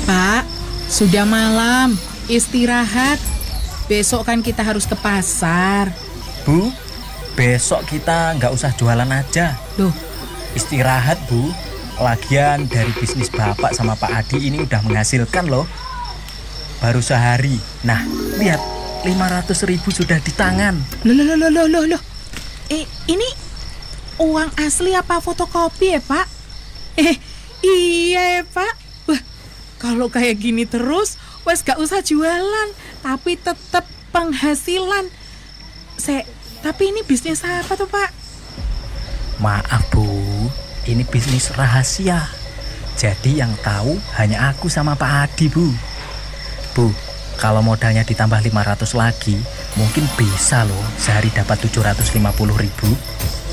Pak, sudah malam, istirahat. Besok kan kita harus ke pasar. Bu, besok kita nggak usah jualan aja. Loh, Istirahat, Bu. Lagian dari bisnis Bapak sama Pak Adi ini udah menghasilkan loh. Baru sehari. Nah, lihat, 500.000 sudah di tangan. loh. Ini uang asli apa fotokopi ya, Pak? Iya ya, Pak. Wah, kalau kayak gini terus, wes gak usah jualan, tapi tetap penghasilan. Tapi ini bisnis apa tuh, Pak? Maaf, Bu. Ini bisnis rahasia. Jadi yang tahu hanya aku sama Pak Adi, Bu. Bu, kalau modalnya ditambah 500 lagi, mungkin bisa loh sehari dapat 750.000.